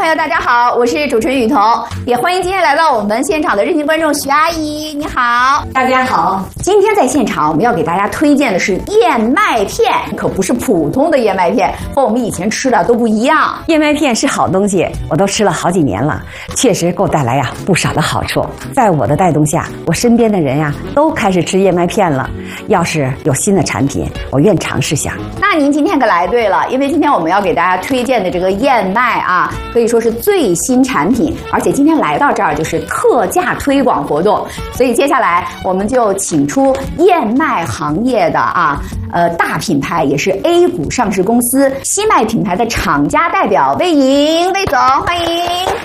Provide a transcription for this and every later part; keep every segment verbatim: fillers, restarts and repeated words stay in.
朋友，大家好，我是主持人雨桐，也欢迎今天来到我们现场的热心观众徐阿姨，你好， 大家好。 今天在现场我们要给大家推荐的是燕麦片，可不是普通的燕麦片，和我们以前吃的都不一样。 燕麦片是好东西，我都吃了好几年了，确实给我带来呀不少的好处。在我的带动下，我身边的人呀都开始吃燕麦片了。要是有新的产品，我愿尝试下。 那您今天可来对了，因为今天我们要给大家推荐的这个燕麦啊，可以说是最新产品，而且今天来到这儿就是特价推广活动，所以接下来我们就请出燕麦行业的啊呃大品牌，也是 A 股上市公司西麦品牌的厂家代表魏莹，魏总欢迎。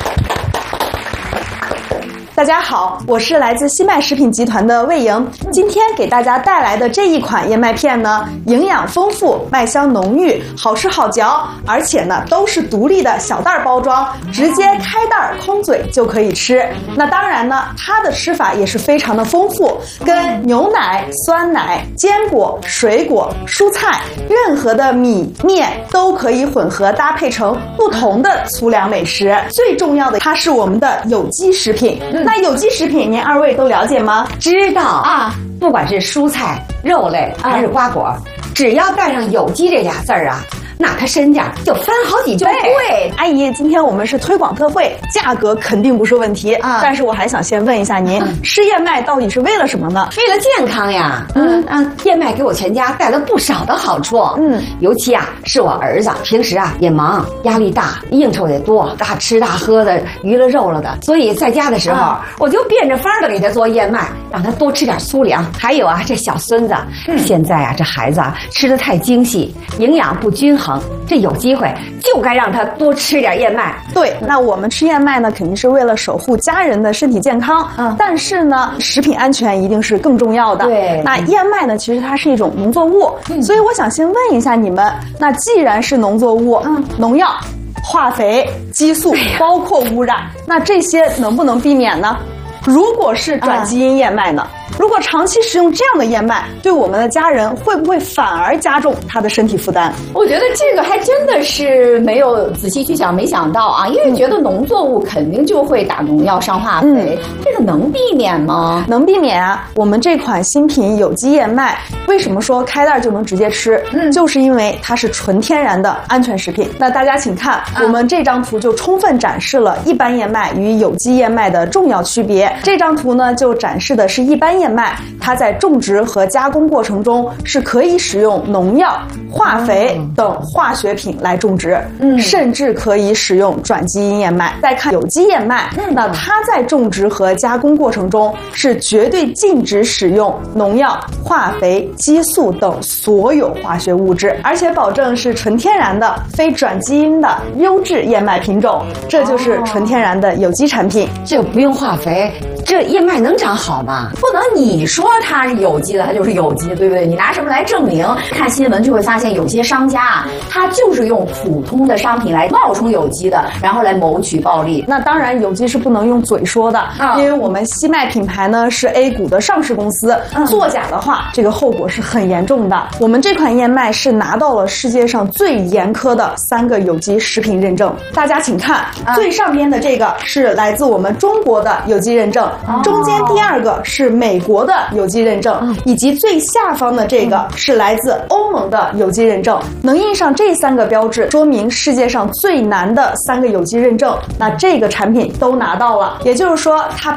大家好，我是来自西麦食品集团的魏莹。今天给大家带来的这一款燕麦片呢，营养丰富，麦香浓郁，好吃好嚼，而且呢都是独立的小袋包装，直接开袋空嘴就可以吃。那当然呢，它的吃法也是非常的丰富，跟牛奶、酸奶、坚果、水果、蔬菜，任何的米面都可以混合搭配成不同的粗粮美食。最重要的，它是我们的有机食品。那有机食品您二位都了解吗？ 知道啊， 不管是蔬菜、肉类还是瓜果，只要带上有机这俩字儿啊，那它身价就翻好几倍。 对，阿姨，今天我们是推广特惠，价格肯定不是问题啊。但是我还想先问一下您，嗯、吃燕麦到底是为了什么呢？ 为了健康呀。嗯嗯，燕麦给我全家带了不少的好处。嗯，尤其啊是我儿子，平时啊也忙，压力大，应酬也多，大吃大喝的，娱了肉了的，所以在家的时候，啊、我就变着法儿的给他做燕麦，让他多吃点粗粮。还有啊，这小孙子，嗯、现在啊这孩子啊吃得太精细，营养不均衡。这有机会就该让他多吃点燕麦。 对，那我们吃燕麦呢，肯定是为了守护家人的身体健康。嗯，但是呢，食品安全一定是更重要的。 对， 那燕麦呢，其实它是一种农作物，嗯、所以我想先问一下你们，那既然是农作物，嗯，农药、化肥、激素，包括污染，那这些能不能避免呢？如果是转基因燕麦呢？如果长期食用这样的燕麦，对我们的家人会不会反而加重他的身体负担？ 我觉得这个还真的是没有仔细去想，没想到啊，因为觉得农作物肯定就会打农药、上化肥，嗯、这个能避免吗？ 能避免啊！我们这款新品有机燕麦，为什么说开袋就能直接吃？嗯，就是因为它是纯天然的安全食品。那大家请看，嗯、我们这张图就充分展示了一般燕麦与有机燕麦的重要区别。这张图呢，就展示的是一般燕麦，它在种植和加工过程中是可以使用农药、化肥等化学品来种植，嗯，甚至可以使用转基因燕麦。再看有机燕麦，嗯、那它在种植和加工过程中是绝对禁止使用农药、化肥、激素等所有化学物质，而且保证是纯天然的、非转基因的优质燕麦品种，这就是纯天然的有机产品。 哦、这不用化肥，这燕麦能长好吗？ 不能你说它是有机的，它就是有机，对不对？你拿什么来证明？看新闻就会发现，有些商家啊，他就是用普通的商品来冒充有机的，然后来谋取暴利。 那当然，有机是不能用嘴说的，嗯、因为我们西麦品牌呢是 A 股的上市公司，嗯、作假的话，这个后果是很严重的。我们这款燕麦是拿到了世界上最严苛的三个有机食品认证。大家请看，嗯、最上边的这个是来自我们中国的有机认证，哦、中间第二个是美国的有机认证，嗯、以及最下方的这个是来自欧盟的有机认证。能印上这三个标志，说明世界上最难的三个有机认证，那这个产品都拿到了，也就是说它